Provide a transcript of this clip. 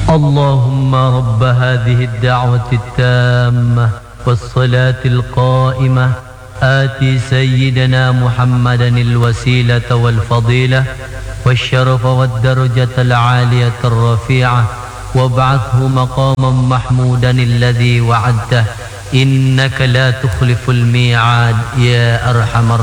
اللهم رب هذه الدعوة التامة والصلاة القائمة آتي سيدنا محمدا الوسيلة والفضيلة والشرف والدرجة العالية الرفيعة وابعثه مقاما محمودا الذي وعدته إنك لا تخلف الميعاد يا أرحم